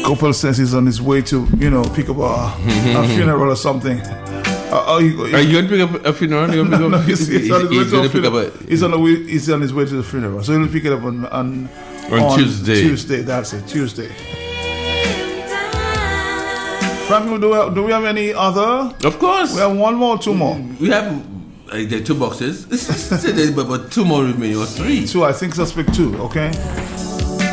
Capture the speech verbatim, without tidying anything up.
Couple says he's on his way to, you know, pick up a, a funeral or something. Uh, are, you, are you going to pick up a funeral? You're going to pick up, no, he's, he's on his way he's to a pick funeral. up a, he's, on the way, he's on his way to the funeral. So he'll pick it up on, on, on, on Tuesday. Tuesday, that's it, Tuesday. Frank, do we, do we have any other? Of course. We have one more, two more. We have uh, the two boxes. but, but two more remaining, or three. Two, I think suspect two, okay?